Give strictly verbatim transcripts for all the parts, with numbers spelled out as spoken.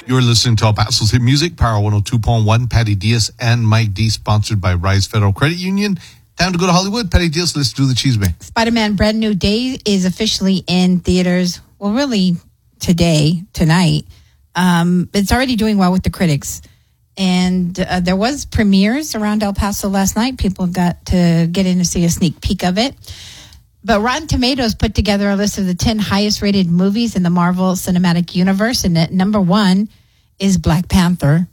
You're listening to El Paso's Hit Music, Power one oh two point one, Patty Diaz and Mike D, sponsored by Rise Federal Credit Union. Time to go to Hollywood. Patty Diaz, let's do the cheese man. Spider-Man Brand New Day is officially in theaters. Well, really, today, tonight. Um, it's already doing well with the critics. And uh, there was premieres around El Paso last night. People got to get in to see a sneak peek of it. But Rotten Tomatoes put together a list of the ten highest rated movies in the Marvel Cinematic Universe. And at number one is Black Panther,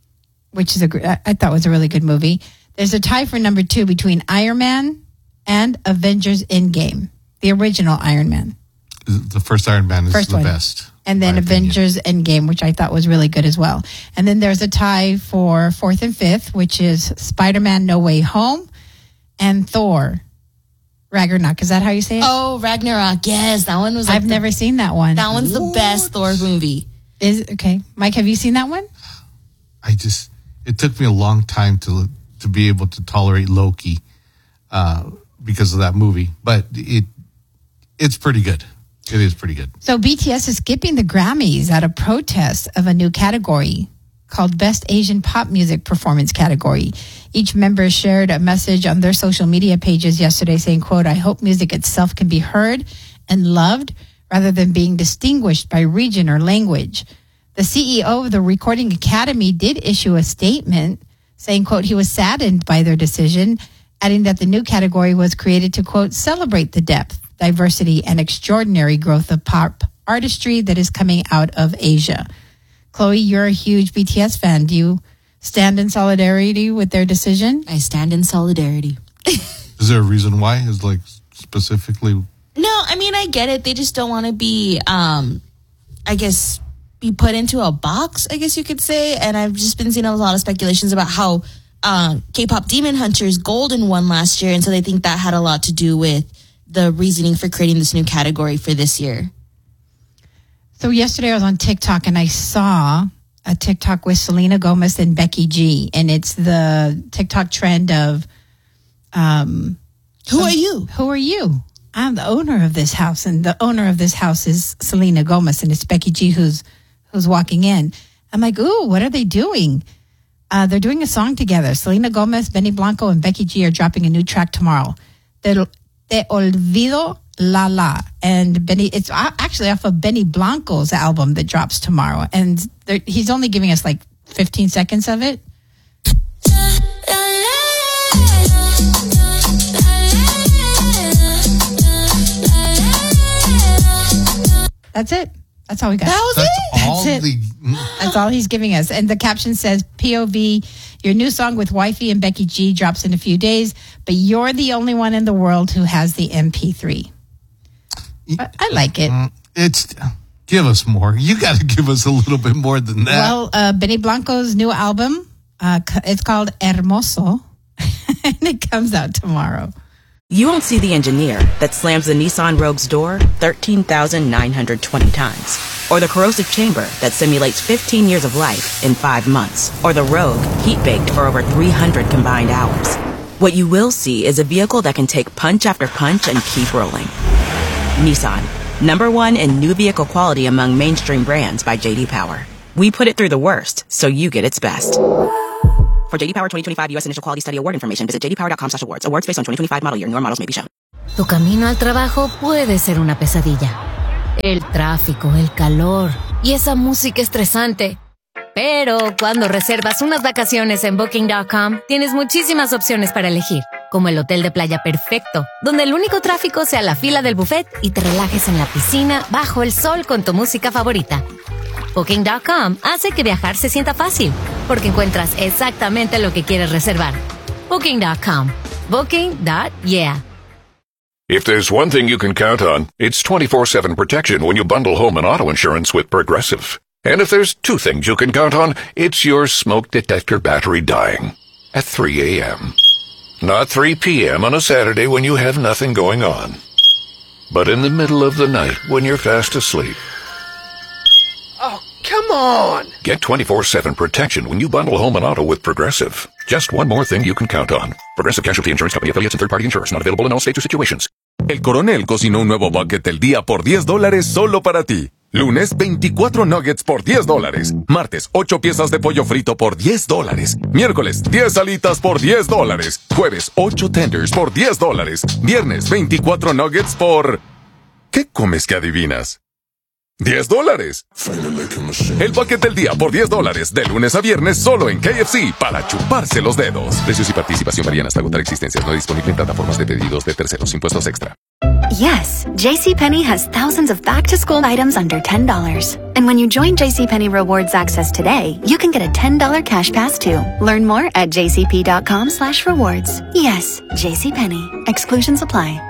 which is a, I thought was a really good movie. There's a tie for number two between Iron Man and Avengers Endgame, the original Iron Man. The first Iron Man is first the one. best. And then Avengers opinion. Endgame, which I thought was really good as well. And then there's a tie for fourth and fifth, which is Spider-Man No Way Home and Thor Ragnarok. Is that how you say it? Oh, Ragnarok. Yes, that one was like I've the, never seen that one. That one's what? the best Thor movie. Is okay. Mike, have you seen that one? I just, it took me a long time to to be able to tolerate Loki uh, because of that movie. But it it's pretty good. It is pretty good. So B T S is skipping the Grammys at a protest of a new category called Best Asian Pop Music Performance category. Each member shared a message on their social media pages yesterday saying, quote, I hope music itself can be heard and loved rather than being distinguished by region or language. The C E O of the Recording Academy did issue a statement saying, quote, he was saddened by their decision, adding that the new category was created to, quote, celebrate the depth, diversity, and extraordinary growth of pop artistry that is coming out of Asia. Chloe, you're a huge B T S fan. Do you stand in solidarity with their decision? I stand in solidarity. Is there a reason why? Is like specifically? No, I mean, I get it. They just don't want to be, um, I guess, be put into a box, I guess you could say. And I've just been seeing a lot of speculations about how uh, K-pop Demon Hunters Golden won last year. And so they think that had a lot to do with the reasoning for creating this new category for this year. So yesterday I was on TikTok and I saw a TikTok with Selena Gomez and Becky G. And it's the TikTok trend of... Um, who are you? Who are you? I'm the owner of this house. And the owner of this house is Selena Gomez. And it's Becky G who's who's walking in. I'm like, ooh, what are they doing? Uh, they're doing a song together. Selena Gomez, Benny Blanco, and Becky G are dropping a new track tomorrow. Te, Te Olvido La La. And Benny, it's actually off of Benny Blanco's album that drops tomorrow. And he's only giving us like fifteen seconds of it. That's it. That's all we got. That was That's it? all That's it. The... That's all he's giving us. And the caption says, P O V, your new song with Wifey and Becky G drops in a few days, but you're the only one in the world who has the M P three. But I like it. It's give us more. You got to give us a little bit more than that. Well, uh, Benny Blanco's new album, uh, it's called Hermoso, and it comes out tomorrow. You won't see the engineer that slams the Nissan Rogue's door thirteen thousand nine hundred twenty times, or the corrosive chamber that simulates fifteen years of life in five months, or the Rogue heat-baked for over three hundred combined hours. What you will see is a vehicle that can take punch after punch and keep rolling. Nissan, number one in new vehicle quality among mainstream brands by J D Power. We put it through the worst, so you get its best. For J D Power twenty twenty-five U S Initial Quality Study Award information, visit j d power dot com slash awards. Awards based on twenty twenty-five model year. Newer models may be shown. Tu camino al trabajo puede ser una pesadilla. El tráfico, el calor y esa música estresante. Pero cuando reservas unas vacaciones en Booking punto com, tienes muchísimas opciones para elegir, como el hotel de playa perfecto, donde el único tráfico sea la fila del buffet y te relajes en la piscina bajo el sol con tu música favorita. Booking punto com hace que viajar se sienta fácil, porque encuentras exactamente lo que quieres reservar. Booking punto com. Booking. Yeah. If there's one thing you can count on, it's twenty-four seven protection when you bundle home and auto insurance with Progressive. And if there's two things you can count on, it's your smoke detector battery dying at three a.m. Not three p.m. on a Saturday when you have nothing going on, but in the middle of the night when you're fast asleep. Oh, come on! Get twenty-four seven protection when you bundle home and auto with Progressive. Just one more thing you can count on. Progressive Casualty Insurance Company, affiliates and third-party insurers. Not available in all states or situations. El Coronel cocinó un nuevo bucket del día por diez dólares solo para ti. Lunes, veinticuatro nuggets por diez dólares. Martes, ocho piezas de pollo frito por diez dólares. Miércoles, diez alitas por diez dólares. Jueves, ocho tenders por diez dólares. Viernes, veinticuatro nuggets por... ¿Qué comes que adivinas? diez dólares. El paquete del día por diez dólares. De lunes a viernes solo en K F C para chuparse los dedos. Precios y participación varían hasta agotar existencias. No disponible en plataformas de pedidos de terceros. Impuestos extra. Yes, JCPenney has thousands of back-to-school items under ten dollars. And when you join JCPenney Rewards Access today, you can get a ten dollars cash pass too. Learn more at jcp.com slash rewards. Yes, JCPenney. Exclusions apply.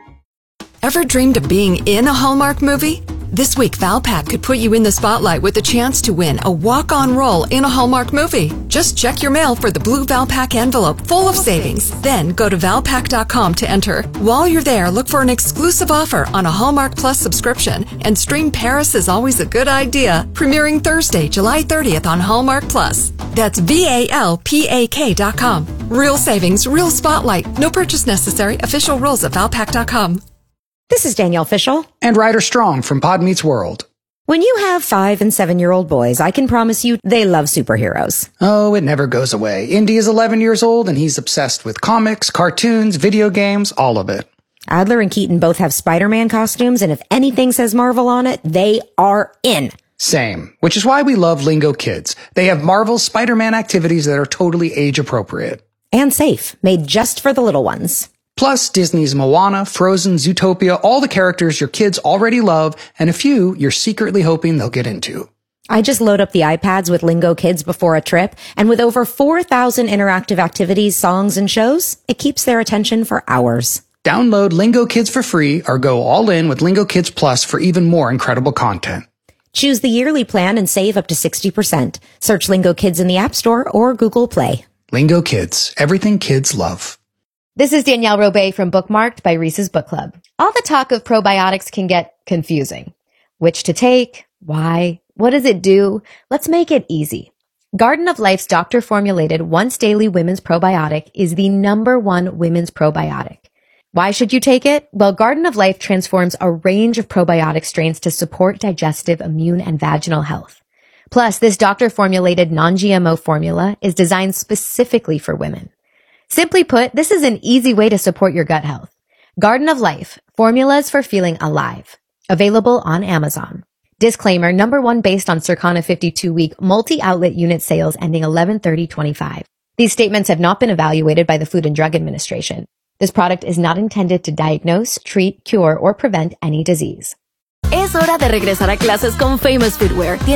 Ever dreamed of being in a Hallmark movie? This week, Valpak could put you in the spotlight with a chance to win a walk-on role in a Hallmark movie. Just check your mail for the blue Valpak envelope full of savings. Then go to valpak dot com to enter. While you're there, look for an exclusive offer on a Hallmark Plus subscription and stream Paris is Always a Good Idea, premiering Thursday, July thirtieth on Hallmark Plus. That's V A L P A K dot com. Real savings, real spotlight. No purchase necessary. Official rules at valpak dot com. This is Danielle Fishel. And Ryder Strong from Pod Meets World. When you have five and seven-year-old boys, I can promise you they love superheroes. Oh, it never goes away. Indy is eleven years old, and he's obsessed with comics, cartoons, video games, all of it. Adler and Keaton both have Spider-Man costumes, and if anything says Marvel on it, they are in. Same. Which is why we love Lingo Kids. They have Marvel's Spider-Man activities that are totally age-appropriate. And safe, made just for the little ones. Plus, Disney's Moana, Frozen, Zootopia, all the characters your kids already love, and a few you're secretly hoping they'll get into. I just load up the iPads with Lingo Kids before a trip, and with over four thousand interactive activities, songs, and shows, it keeps their attention for hours. Download Lingo Kids for free, or go all in with Lingo Kids Plus for even more incredible content. Choose the yearly plan and save up to sixty percent. Search Lingo Kids in the App Store or Google Play. Lingo Kids, everything kids love. This is Danielle Robay from Bookmarked by Reese's Book Club. All the talk of probiotics can get confusing. Which to take? Why? What does it do? Let's make it easy. Garden of Life's doctor-formulated once-daily women's probiotic is the number one women's probiotic. Why should you take it? Well, Garden of Life transforms a range of probiotic strains to support digestive, immune, and vaginal health. Plus, this doctor-formulated non-G M O formula is designed specifically for women. Simply put, this is an easy way to support your gut health. Garden of Life, formulas for feeling alive. Available on Amazon. Disclaimer, number one based on Circana fifty-two week multi-outlet unit sales ending eleven thirty twenty-five. These statements have not been evaluated by the Food and Drug Administration. This product is not intended to diagnose, treat, cure, or prevent any disease. Es hora de regresar a clases con Famous Footwear.